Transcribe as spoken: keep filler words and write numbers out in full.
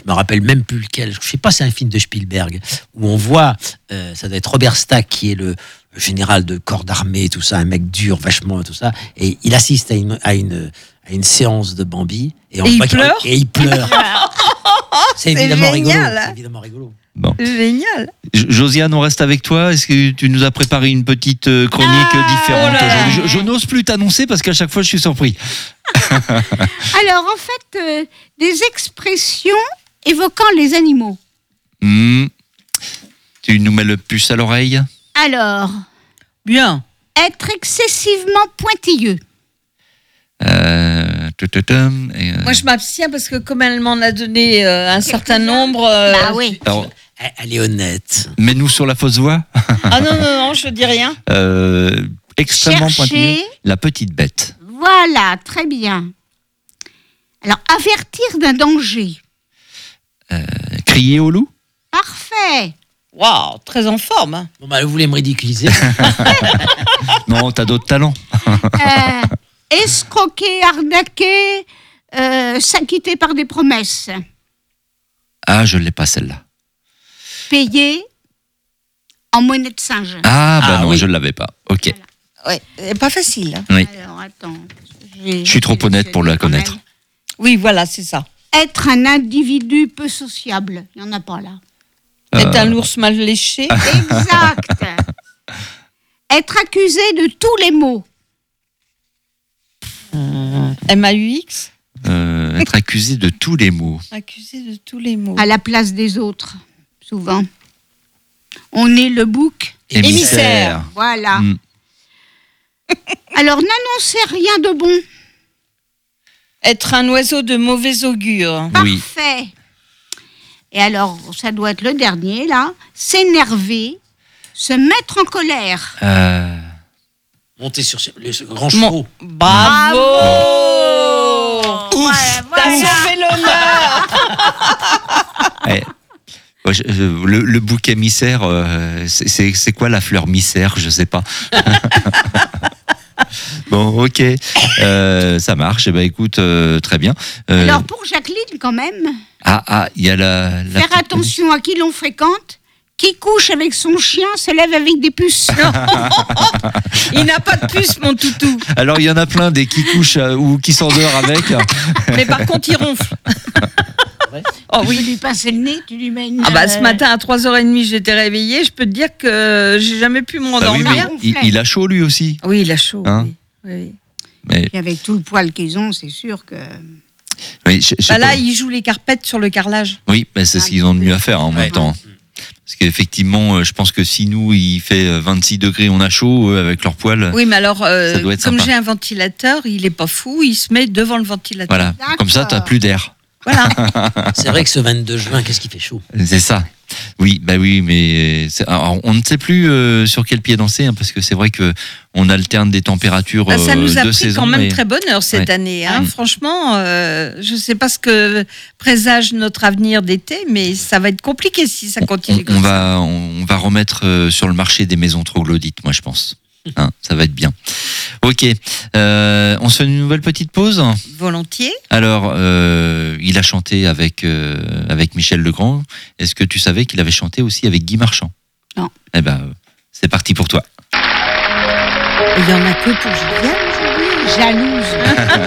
me rappelle même plus lequel, je sais pas, c'est un film de Spielberg, où on voit, euh, ça doit être Robert Stack qui est le, le général de corps d'armée, tout ça, un mec dur, vachement, tout ça, et il assiste à une, à une, à une séance de Bambi, et, on Et il voit qu'il- pleure et il pleure. C'est évidemment rigolo. génial. C'est évidemment rigolo. Bon. Génial. J- Josiane, on reste avec toi. Est-ce que tu nous as préparé une petite euh, chronique Ah, différente oh là là. aujourd'hui? Je, je n'ose plus t'annoncer parce qu'à chaque fois je suis surpris. Alors, en fait, euh, des expressions évoquant les animaux. Hmm. Tu nous mets le puce à l'oreille? Alors, Bien. être excessivement pointilleux. Euh, tututum, et, euh, Moi, je m'abstiens parce que comme elle m'en a donné euh, un certain nombre. euh, Bah oui. alors, Elle, elle est honnête. mets-nous sur la fausse voie. Ah non, non, non, je dis rien. Euh, extrêmement Chercher. pointilleux. La petite bête. Voilà, très bien. Alors, avertir d'un danger. Euh, crier au loup. Parfait. Waouh, très en forme. hein. Bon, bah, vous voulez me ridiculiser? Non, t'as d'autres talents. Euh, escroquer, arnaquer, euh, s'acquitter par des promesses. Ah, je l'ai pas celle-là. Payer en monnaie de singe. Ah, bah Ah, non, oui. je ne l'avais pas. Ok. Ouais, c'est pas facile. hein. Oui. Alors, attends. j'ai- Je suis trop j'ai honnête pour la quand même. connaître. Oui, voilà, c'est ça. Être un individu peu sociable. Il n'y en a pas là. Être un ours mal léché. Exact. Être accusé de tous les maux. M A U X. Euh, être accusé de tous les maux. Accusé de tous les mots. À la place des autres, souvent. On est le bouc. Émissaire. Voilà. Mm. Alors, n'annoncez rien de bon. Être un oiseau de mauvais augure. Oui. Parfait. Et alors, ça doit être le dernier, là. S'énerver, se mettre en colère. Euh, Monter sur ce- les grands Mon- chevaux. Bravo. Ouais, T'as voilà. sauvé l'honneur. ouais. Moi, je- je- le, le bouc émissaire, euh, c'est- c'est c'est quoi la fleur missaire? Je sais pas. Bon, ok. Euh, ça marche. Eh ben, écoute, euh, très bien. Euh, Alors, pour Jacqueline, quand même, ah, ah, il y a la. la faire petite- attention à qui l'on fréquente. Qui couche avec son chien se lève avec des puces. Il n'a pas de puce, mon toutou. Alors, il y en a plein des qui couchent euh, ou qui s'endort avec. Mais par contre, il ronfle. Oh Tu oui. lui pinces le nez, tu lui mets une... Ah bah, ce euh, matin à trois heures trente, j'étais réveillée. Je peux te dire que j'ai jamais pu Bah oui, m'endormir. mais il, il a chaud lui aussi. Oui, il a chaud. Hein oui. Oui. Mais, Et avec tout le poil qu'ils ont, c'est sûr que... mais je- je sais Bah là, pas. il joue les carpettes sur le carrelage. Oui, mais c'est ce qu'ils ont de mieux à faire hein, en Ouais. même temps. Parce qu'effectivement, euh, je pense que si nous, il fait euh, vingt-six degrés, on a chaud eux, avec leurs poils. Oui, mais alors, euh, Ça doit être comme sympa. j'ai un ventilateur, il est pas fou, il se met devant le ventilateur. Voilà. D'accord. Comme ça, t'as plus d'air. Voilà. C'est vrai que ce vingt-deux juin, qu'est-ce qui fait chaud? C'est ça. Oui, bah oui, mais c'est- alors, on ne sait plus euh, sur quel pied danser, hein, parce que c'est vrai que on alterne des températures Bah, ça euh, nous a de pris saison. quand même mais- très bonne heure cette Ouais. année. Hein. Ouais. Franchement, euh, je ne sais pas ce que présage notre avenir d'été, mais ça va être compliqué si ça on, continue. on comme ça. va, on, on va remettre euh, sur le marché des maisons troglodytes, moi je pense. Hein, ça va être bien. Ok, euh, on se fait une nouvelle petite pause. Volontiers. Alors, euh, il a chanté avec, euh, avec Michel Legrand. Est-ce que tu savais qu'il avait chanté aussi avec Guy Marchand? Non. Eh ben, euh, c'est parti pour toi. Il n'y en a que pour Julien aujourd'hui. Jalouse.